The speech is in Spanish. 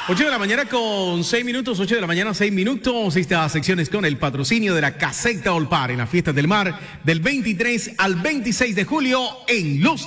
8 de la mañana con 6 minutos, 8 de la mañana 6 minutos. Estas secciones con el patrocinio de la Caseta Olpar en las fiestas del mar del 23 al 26 de julio en Los